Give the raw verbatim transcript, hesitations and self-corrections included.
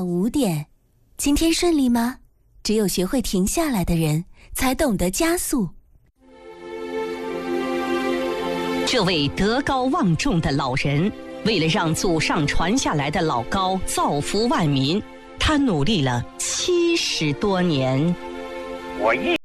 晚五点，今天顺利吗？只有学会停下来的人，才懂得加速。 这位德高望重的老人，为了让祖上传下来的老高造福万民，他努力了七十多年。 我一